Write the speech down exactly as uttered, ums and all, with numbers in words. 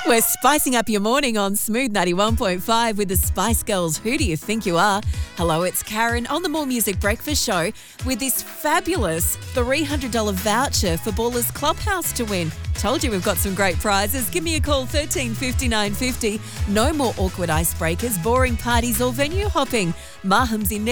We're spicing up your morning on Smooth ninety-one point five with the Spice Girls. Who do you think you are? Hello, it's Karen on the More Music Breakfast Show with this fabulous three hundred dollars voucher for Ballers Clubhouse to win. Told you we've got some great prizes. Give me a call, thirteen fifty, nine fifty. No more awkward icebreakers, boring parties or venue hopping. Mahum's in